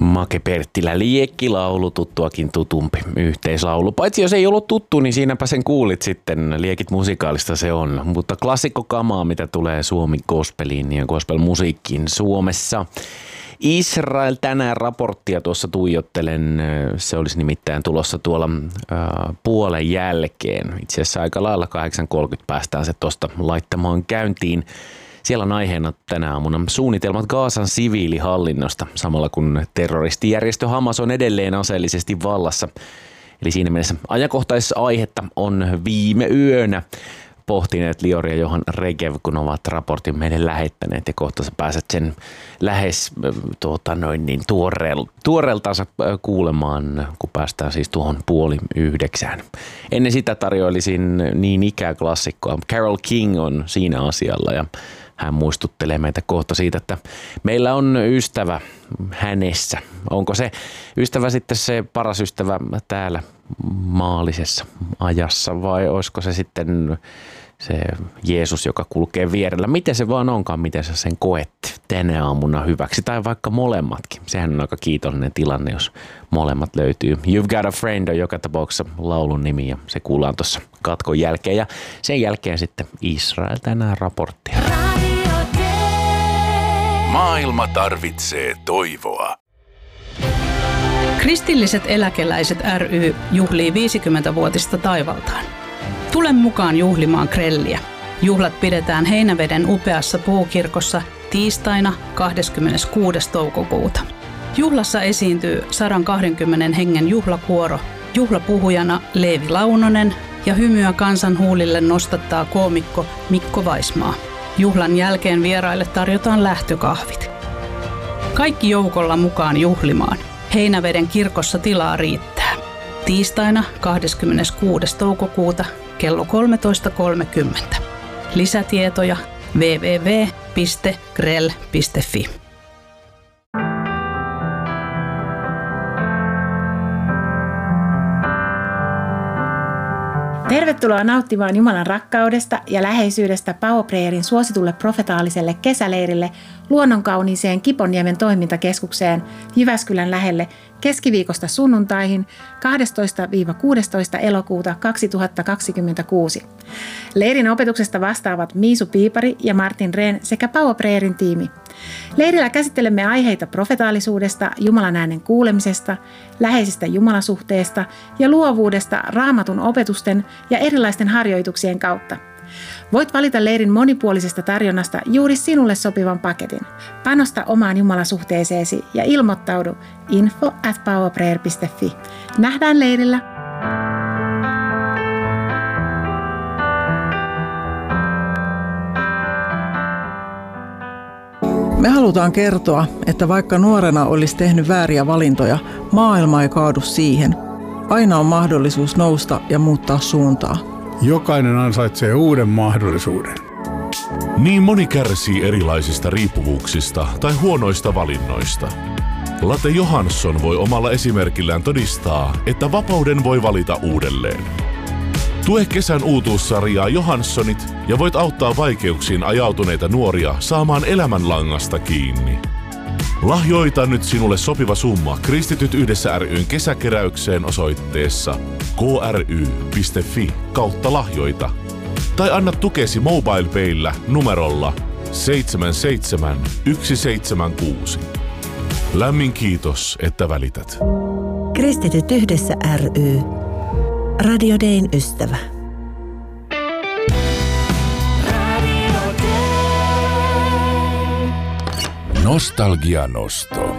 Make Perttilä, Liekki-laulu, tuttuakin tutumpi yhteislaulu. Paitsi jos ei ollut tuttu, niin siinäpä sen kuulit sitten. Liekit musikaalista se on, mutta klassikkokamaa, mitä tulee Suomi gospeliin ja gospel-musiikkiin Suomessa. Israel tänään raporttia tuossa tuijottelen. Se olisi nimittäin tulossa tuolla puolen jälkeen. Itse asiassa aika lailla 8.30 päästään se tuosta laittamaan käyntiin. Siellä on aiheena tänä aamuna suunnitelmat Gazan siviilihallinnosta, samalla kun terroristijärjestö Hamas on edelleen aseellisesti vallassa. Eli siinä mielessä ajankohtaisessa aihetta on viime yönä pohtineet Liori ja Johan Regev, kun ovat raportin meille lähettäneet, ja kohta sä pääset sen lähes tuoreeltansa kuulemaan, kun päästään siis tuohon 8:30. Ennen sitä tarjoilisin niin ikään klassikkoa. Carole King on siinä asialla ja hän muistuttelee meitä kohta siitä, että meillä on ystävä hänessä. Onko se ystävä sitten se paras ystävä täällä maallisessa ajassa vai olisiko se sitten se Jeesus, joka kulkee vierellä? Miten se vaan onkaan, miten sä sen koet tänä aamuna hyväksi tai vaikka molemmatkin. Sehän on aika kiitollinen tilanne, jos molemmat löytyy. You've Got a Friend on joka tapauksessa laulun nimi ja se kuullaan tuossa katkon jälkeen ja sen jälkeen sitten Israel tänään raporttia. Maailma tarvitsee toivoa. Kristilliset eläkeläiset ry juhlii 50-vuotista taivaltaan. Tule mukaan juhlimaan grelliä. Juhlat pidetään Heinäveden upeassa puukirkossa tiistaina 26. toukokuuta. Juhlassa esiintyy 120 hengen juhlakuoro, juhlapuhujana Leevi Launonen ja hymyä kansan huulille nostattaa koomikko Mikko Vaismaa. Juhlan jälkeen vieraille tarjotaan lähtökahvit. Kaikki joukolla mukaan juhlimaan. Heinäveden kirkossa tilaa riittää. Tiistaina 26. toukokuuta kello 13.30. Lisätietoja www.grell.fi. Tervetuloa nauttimaan Jumalan rakkaudesta ja läheisyydestä Power Prayerin suositulle profetaaliselle kesäleirille luonnonkauniiseen Kiponniemen toimintakeskukseen Jyväskylän lähelle keskiviikosta sunnuntaihin 12-16. elokuuta 2026. Leirin opetuksesta vastaavat Miisu Piipari ja Martin Rehn sekä Power Prayerin tiimi. Leirillä käsittelemme aiheita profetaalisuudesta, Jumalan äänen kuulemisesta, läheisestä jumalasuhteesta ja luovuudesta Raamatun opetusten ja erilaisten harjoituksien kautta. Voit valita leirin monipuolisesta tarjonnasta juuri sinulle sopivan paketin. Panosta omaan jumalasuhteeseesi ja ilmoittaudu info@powerprayer.fi. Nähdään leirillä! Me halutaan kertoa, että vaikka nuorena olisi tehnyt vääriä valintoja, maailma ei kaadu siihen. Aina on mahdollisuus nousta ja muuttaa suuntaa. Jokainen ansaitsee uuden mahdollisuuden. Niin moni kärsii erilaisista riippuvuuksista tai huonoista valinnoista. Late Johansson voi omalla esimerkillään todistaa, että vapauden voi valita uudelleen. Tue kesän uutuussarjaa Johanssonit ja voit auttaa vaikeuksiin ajautuneita nuoria saamaan elämänlangasta kiinni. Lahjoita nyt sinulle sopiva summa Kristityt yhdessä ry:n kesäkeräykseen osoitteessa kry.fi/lahjoita tai anna tukesi MobilePayllä numerolla 77176. Lämmin kiitos, että välität. Kristityt yhdessä ry. Radio Dayn ystävä. Nostalgianosto.